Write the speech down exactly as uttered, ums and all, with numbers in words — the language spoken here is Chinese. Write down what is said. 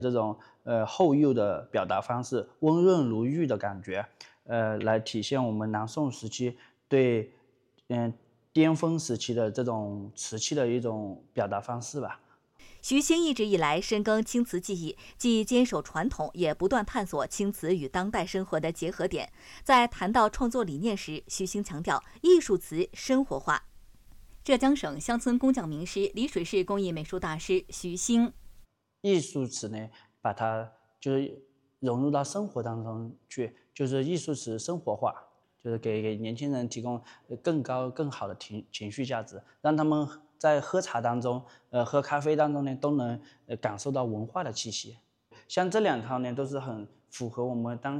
这种呃后幼的表达方式，温润如玉的感觉，呃，来体现我们南宋时期对嗯、呃、巅峰时期的这种瓷器的一种表达方式吧。 徐兴一直以来深耕青瓷技艺，既坚守传统，也不断探索青瓷与当代生活的结合点。在谈到创作理念时，徐兴强调艺术瓷生活化。浙江省乡村工匠名师、丽水市工艺美术大师徐兴。 艺术瓷呢，把它就是融入到生活当中去，就是艺术瓷生活化，就是给给年轻人提供更高更好的情情绪价值，让他们在喝茶当中，呃，喝咖啡当中呢，都能呃感受到文化的气息。像这两套呢，都是很符合我们当